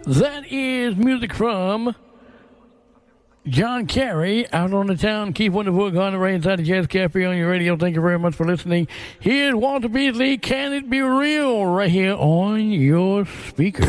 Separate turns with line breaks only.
That is music from John Kerry, Out on the Town. Keep Wonderful on the rain inside the Jazz Cafe on your radio. Thank you very much for listening. Here's Walter Beasley, Can It Be Real, right here on your speaker.